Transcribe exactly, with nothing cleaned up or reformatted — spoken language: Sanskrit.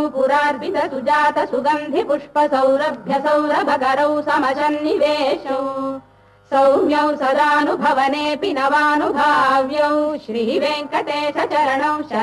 पुरार्पित सुजात सुगन्धि पुष्प सौरभ्य सौरभकरौ समसन्निवेशौ सौम्यौ सदानुभवनेऽपि नवानुभाव्यौ श्रीवेङ्कटेश चरणौ